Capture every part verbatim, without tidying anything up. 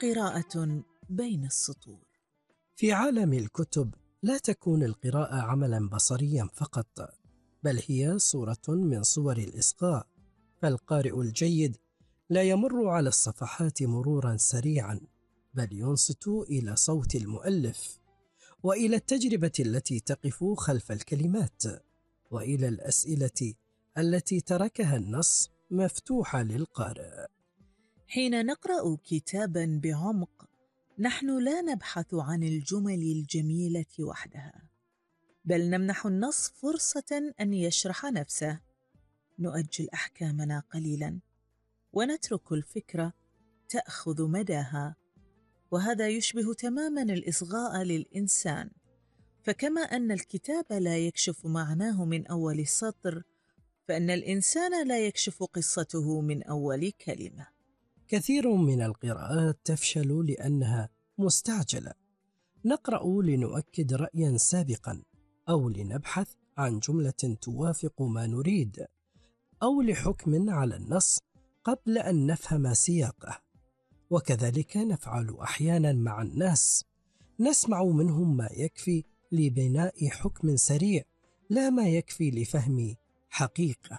قراءة بين السطور. في عالم الكتب لا تكون القراءة عملا بصريا فقط، بل هي صورة من صور الإصغاء. فالقارئ الجيد لا يمر على الصفحات مرورا سريعا، بل ينصت إلى صوت المؤلف، وإلى التجربة التي تقف خلف الكلمات، وإلى الأسئلة التي تركها النص مفتوحة للقارئ. حين نقرأ كتابا بعمق، نحن لا نبحث عن الجمل الجميلة وحدها، بل نمنح النص فرصة أن يشرح نفسه. نؤجل أحكامنا قليلا ونترك الفكرة تأخذ مداها، وهذا يشبه تماما الإصغاء للإنسان. فكما أن الكتاب لا يكشف معناه من أول السطر، فإن الإنسان لا يكشف قصته من أول كلمة. كثير من القراءات تفشل لأنها مستعجلة. نقرأ لنؤكد رأيا سابقا، أو لنبحث عن جملة توافق ما نريد، أو لحكم على النص قبل أن نفهم سياقه. وكذلك نفعل أحيانا مع الناس، نسمع منهم ما يكفي لبناء حكم سريع، لا ما يكفي لفهم حقيقة.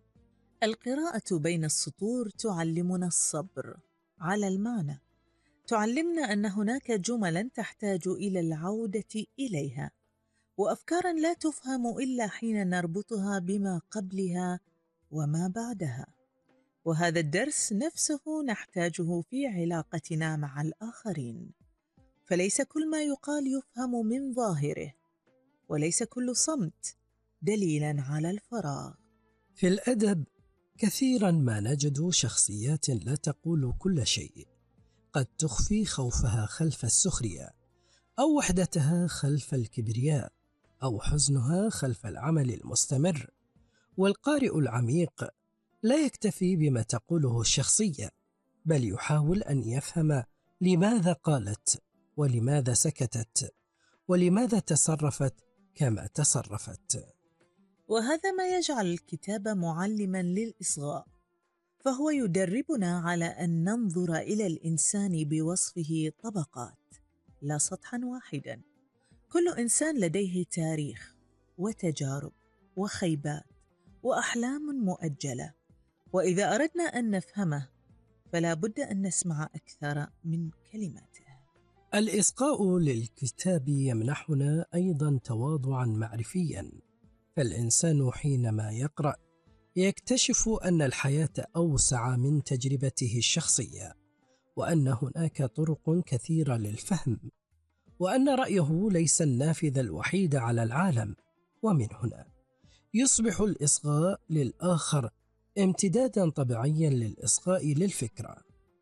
القراءة بين السطور تعلمنا الصبر على المعنى، تعلمنا أن هناك جملا تحتاج إلى العودة إليها، وأفكارا لا تفهم إلا حين نربطها بما قبلها وما بعدها. وهذا الدرس نفسه نحتاجه في علاقتنا مع الآخرين، فليس كل ما يقال يفهم من ظاهره، وليس كل صمت دليلا على الفراغ. في الأدب كثيرا ما نجد شخصيات لا تقول كل شيء، قد تخفي خوفها خلف السخرية، أو وحدتها خلف الكبرياء، أو حزنها خلف العمل المستمر. والقارئ العميق لا يكتفي بما تقوله الشخصية، بل يحاول أن يفهم لماذا قالت، ولماذا سكتت، ولماذا تصرفت كما تصرفت. وهذا ما يجعل الكتاب معلما للإصغاء، فهو يدربنا على أن ننظر إلى الإنسان بوصفه طبقات لا سطحا واحدا. كل إنسان لديه تاريخ وتجارب وخيبات وأحلام مؤجلة، وإذا أردنا أن نفهمه فلا بد أن نسمع أكثر من كلماته. الإصغاء للكتاب يمنحنا أيضا تواضعا معرفيا، فالإنسان حينما يقرأ يكتشف أن الحياة أوسع من تجربته الشخصية، وأن هناك طرق كثيرة للفهم، وأن رأيه ليس النافذة الوحيد على العالم. ومن هنا يصبح الإصغاء للآخر امتدادا طبيعيا للإصغاء للفكرة.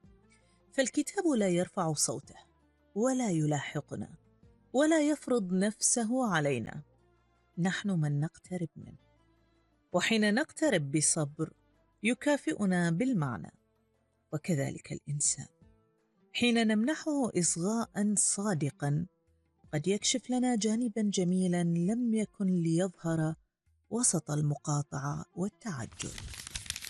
فالكتاب لا يرفع صوته ولا يلاحقنا ولا يفرض نفسه علينا، نحن من نقترب منه، وحين نقترب بصبر يكافئنا بالمعنى. وكذلك الإنسان حين نمنحه إصغاء صادقا قد يكشف لنا جانبا جميلا لم يكن ليظهر وسط المقاطعة والتعجل.